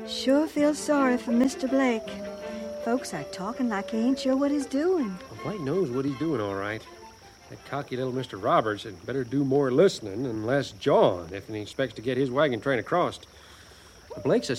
Sure feel sorry for Mr. Blake. Folks are talking like he ain't sure what he's doing. Well, White knows what he's doing, all right. That cocky little Mr. Roberts had better do more listening and less jawing if he expects to get his wagon train across. Blake's a